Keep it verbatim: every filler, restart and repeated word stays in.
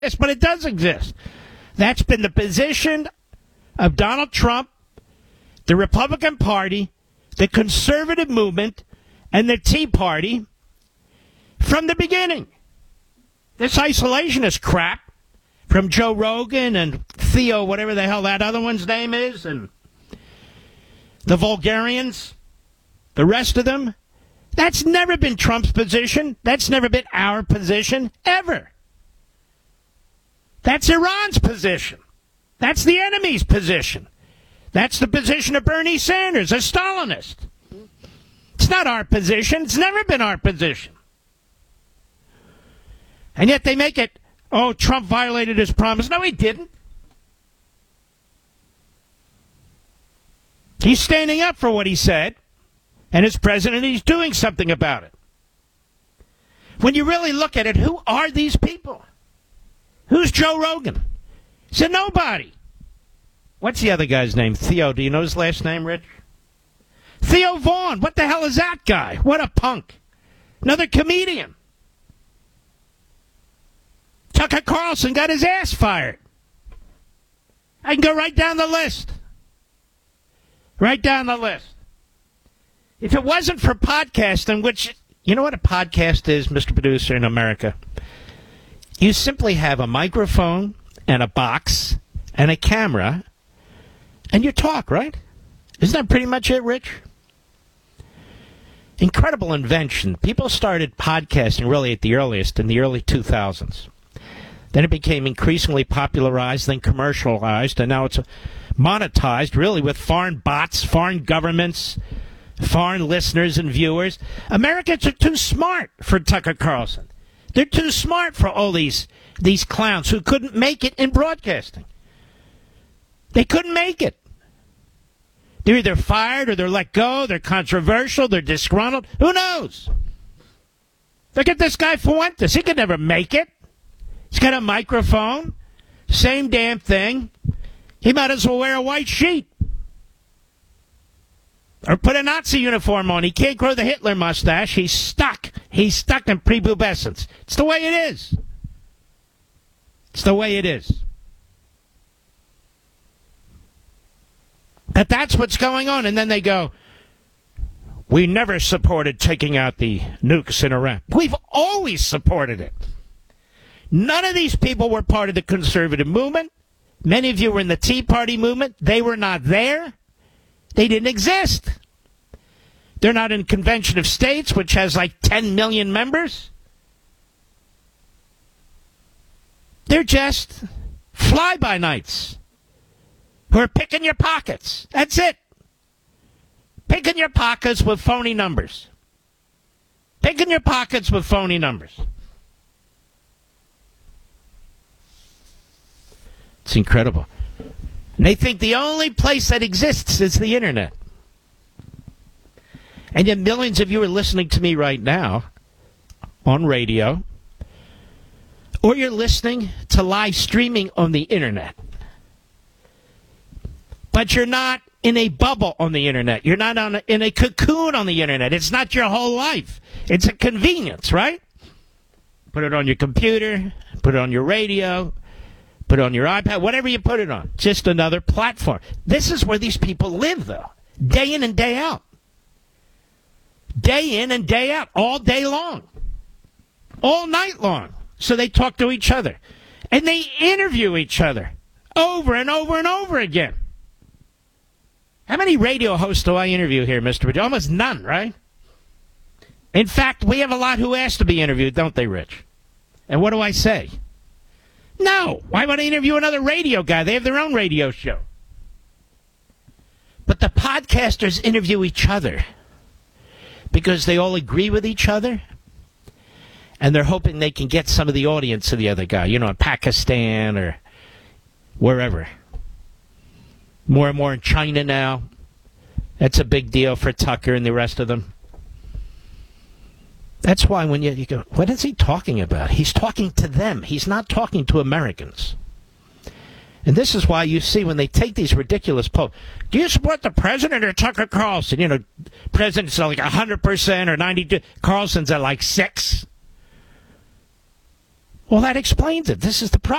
but it does exist. That's been the position of Donald Trump, the Republican Party, the conservative movement, and the Tea Party from the beginning. This isolationist crap from Joe Rogan and Theo, whatever the hell that other one's name is, and the Vulgarians, the rest of them, that's never been Trump's position. That's never been our position, ever. That's Iran's position. That's the enemy's position. That's the position of Bernie Sanders, a Stalinist. It's not our position. It's never been our position. And yet they make it, oh, Trump violated his promise. No, he didn't. He's standing up for what he said. And as president, he's doing something about it. When you really look at it, who are these people? Who's Joe Rogan? He said nobody. What's the other guy's name? Theo. Do you know his last name, Rich? Theo Vaughn. What the hell is that guy? What a punk. Another comedian. Tucker Carlson got his ass fired. I can go right down the list. Right down the list. If it wasn't for podcasting, which, you know what a podcast is, Mister Producer, in America? You simply have a microphone and a box and a camera, and you talk, right? Isn't that pretty much it, Rich? Incredible invention. People started podcasting really at the earliest, in the early two thousands. Then it became increasingly popularized, then commercialized, and now it's monetized, really, with foreign bots, foreign governments, foreign listeners and viewers. Americans are too smart for Tucker Carlson. They're too smart for all these these clowns who couldn't make it in broadcasting. They couldn't make it. They're either fired or they're let go. They're controversial. They're disgruntled. Who knows? Look at this guy Fuentes. He could never make it. He's got a microphone. Same damn thing. He might as well wear a white sheet. Or put a Nazi uniform on. He can't grow the Hitler mustache. He's stuck. He's stuck in prepubescence. It's the way it is. It's the way it is. But that's what's going on. And then they go, we never supported taking out the nukes in Iraq. We've always supported it. None of these people were part of the conservative movement. Many of you were in the Tea Party movement. They were not there. They didn't exist. They're not in Convention of States, which has like ten million members. They're just fly-by-nights who are picking your pockets. That's it. Picking your pockets with phony numbers. Picking your pockets with phony numbers. It's incredible. And they think the only place that exists is the internet. And yet millions of you are listening to me right now on radio, or you're listening to live streaming on the internet. But you're not in a bubble on the internet. You're not on a, in a cocoon on the internet. It's not your whole life. It's a convenience, right? Put it on your computer, put it on your radio, put it on your iPad, whatever you put it on. Just another platform. This is where these people live, though. Day in and day out. Day in and day out. All day long. All night long. So they talk to each other. And they interview each other. Over and over and over again. How many radio hosts do I interview here, Mister Rich? Almost none, right? In fact, we have a lot who ask to be interviewed, don't they, Rich? And what do I say? No. Why would I interview another radio guy? They have their own radio show. But the podcasters interview each other because they all agree with each other, and they're hoping they can get some of the audience of the other guy, you know, in Pakistan or wherever. More and more in China now. That's a big deal for Tucker and the rest of them. That's why when you, you go, what is he talking about? He's talking to them. He's not talking to Americans. And this is why you see when they take these ridiculous polls, do you support the president or Tucker Carlson? You know, president's like one hundred percent or ninety-two. Carlson's at like six. Well, that explains it. This is the problem.